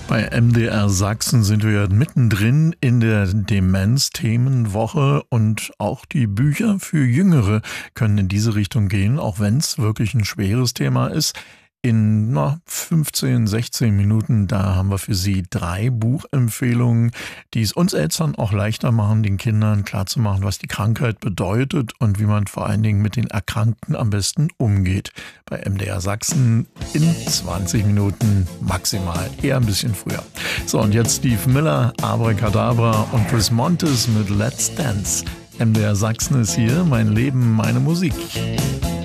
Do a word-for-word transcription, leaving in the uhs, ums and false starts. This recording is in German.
Bei M D R Sachsen sind wir mittendrin in der Demenz-Themenwoche und auch die Bücher für Jüngere können in diese Richtung gehen, auch wenn es wirklich ein schweres Thema ist. In na, fünfzehn, sechzehn Minuten, da haben wir für Sie drei Buchempfehlungen, die es uns Eltern auch leichter machen, den Kindern klarzumachen, was die Krankheit bedeutet und wie man vor allen Dingen mit den Erkrankten am besten umgeht. Bei M D R Sachsen in zwanzig Minuten maximal, eher ein bisschen früher. So, und jetzt Steve Miller, Abracadabra und Chris Montes mit Let's Dance. M D R Sachsen ist hier, mein Leben, meine Musik.